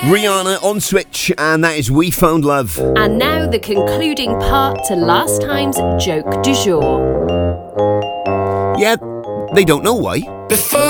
Rihanna on Switch, and that is We Found Love. And now the concluding part to last time's joke du jour. Yeah, they don't know why. Before